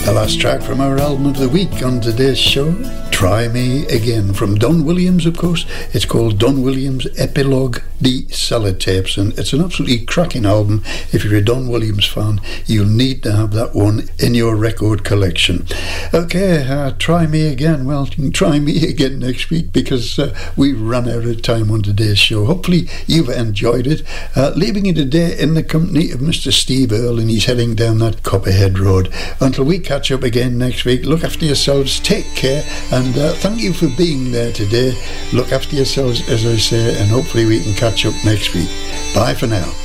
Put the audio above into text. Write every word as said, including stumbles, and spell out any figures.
The last track from our album of the week on today's show, Try Me Again, from Don Williams, of course. It's called Don Williams Epilogue The Sellotapes, and it's an absolutely cracking album. If you're a Don Williams fan, you'll need to have that one in your record collection. Okay, uh, Try Me Again. Well, you can try me again next week, because uh, we've run out of time on today's show. Hopefully you've enjoyed it. Uh, leaving you today in the company of Mister Steve Earle, and he's heading down that Copperhead Road. Until we catch up again next week, look after yourselves, take care, and uh, thank you for being there today. Look after yourselves, as I say, and hopefully we can catch up next week. Bye for now.